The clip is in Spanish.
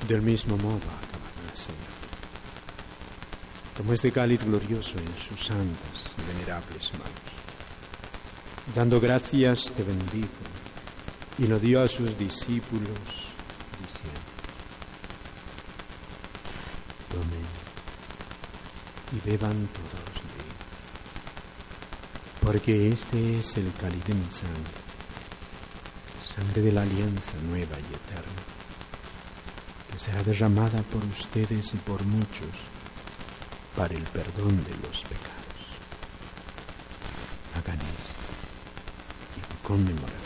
Del mismo modo acabada la cena. Tomó este cáliz glorioso en sus santas y venerables manos. Dando gracias, te bendijo, y lo dio a sus discípulos, diciendo: tomen y beban todos de él, porque este es el cáliz de mi sangre, sangre de la alianza nueva y eterna, que será derramada por ustedes y por muchos para el perdón de los pecados. Hagan esto en conmemoración